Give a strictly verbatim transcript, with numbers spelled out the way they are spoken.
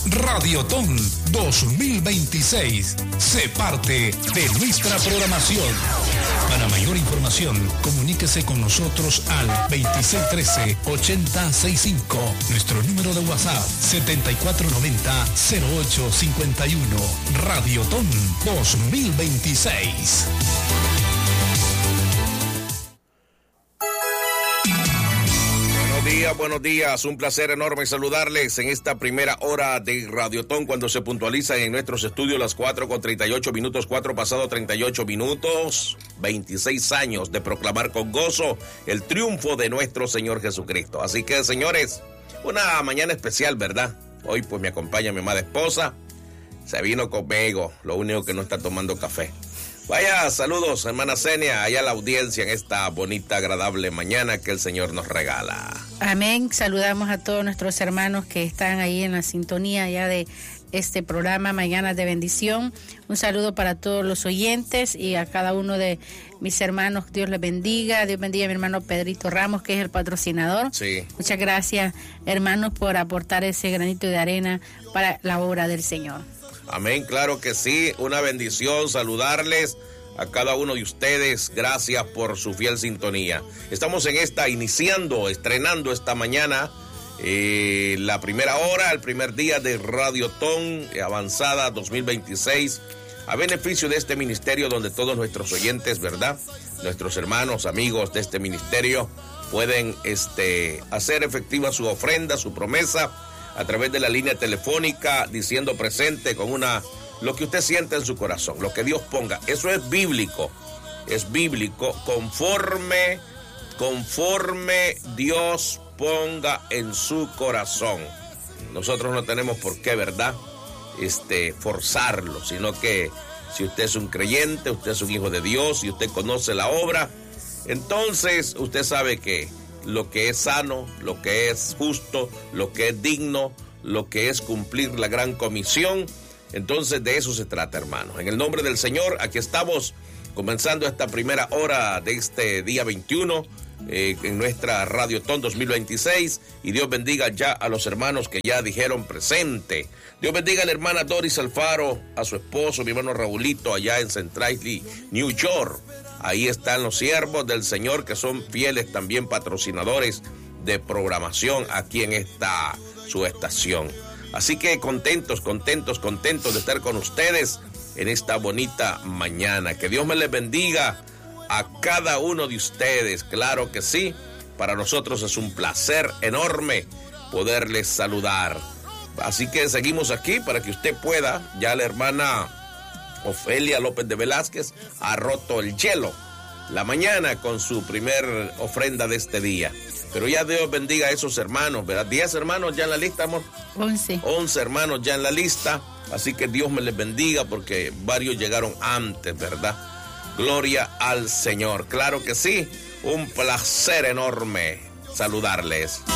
Radiotón dos mil veintiséis. Sé parte de nuestra programación. Para mayor información, comuníquese con nosotros al veintiséis trece, ochenta sesenta y cinco. Nuestro número de WhatsApp setenta y cuatro noventa, cero ocho cincuenta y uno. Radiotón dos mil veintiséis. Buenos días, buenos días. Un placer enorme saludarles en esta primera hora de Radiotón cuando se puntualizan en nuestros estudios las cuatro con treinta y ocho minutos, cuatro pasado treinta y ocho minutos. veintiséis años de proclamar con gozo el triunfo de nuestro Señor Jesucristo. Así que, señores, una mañana especial, ¿verdad? Hoy pues me acompaña mi amada esposa. Se vino conmigo, lo único que no está tomando café. Vaya, saludos, hermana Zenia, allá a la audiencia en esta bonita, agradable mañana que el Señor nos regala. Amén. Saludamos a todos nuestros hermanos que están ahí en la sintonía ya de este programa Mañanas de Bendición. Un saludo para todos los oyentes y a cada uno de mis hermanos. Dios les bendiga. Dios bendiga a mi hermano Pedrito Ramos, que es el patrocinador. Sí. Muchas gracias, hermanos, por aportar ese granito de arena para la obra del Señor. Amén, claro que sí, una bendición saludarles a cada uno de ustedes, gracias por su fiel sintonía. Estamos en esta, iniciando, estrenando esta mañana, eh, la primera hora, el primer día de Radiotón Avanzada dos mil veintiséis, a beneficio de este ministerio donde todos nuestros oyentes, ¿verdad? Nuestros hermanos, amigos de este ministerio pueden este, hacer efectiva su ofrenda, su promesa, a través de la línea telefónica, diciendo presente con una, lo que usted siente en su corazón, lo que Dios ponga. Eso es bíblico, es bíblico, conforme, conforme Dios ponga en su corazón. Nosotros no tenemos por qué, ¿verdad?, este, forzarlo, sino que si usted es un creyente, usted es un hijo de Dios y usted conoce la obra, entonces usted sabe que lo que es sano, lo que es justo, lo que es digno, lo que es cumplir la gran comisión. Entonces de eso se trata, hermanos. En el nombre del Señor, aquí estamos comenzando esta primera hora de este día veintiuno eh, en nuestra Radiotón dos mil veintiséis, y Dios bendiga ya a los hermanos que ya dijeron presente. Dios bendiga a la hermana Doris Alfaro, a su esposo, mi hermano Raulito, allá en Central New York. Ahí están los siervos del Señor que son fieles también patrocinadores de programación aquí en esta su estación. Así que contentos, contentos, contentos de estar con ustedes en esta bonita mañana. Que Dios me les bendiga a cada uno de ustedes. Claro que sí, para nosotros es un placer enorme poderles saludar. Así que seguimos aquí para que usted pueda, ya la hermana Ofelia López de Velázquez ha roto el hielo la mañana con su primer ofrenda de este día. Pero ya Dios bendiga a esos hermanos, ¿verdad? Diez hermanos ya en la lista, amor. Once. Once hermanos ya en la lista. Así que Dios me les bendiga porque varios llegaron antes, ¿verdad? Gloria al Señor. Claro que sí. Un placer enorme saludarles.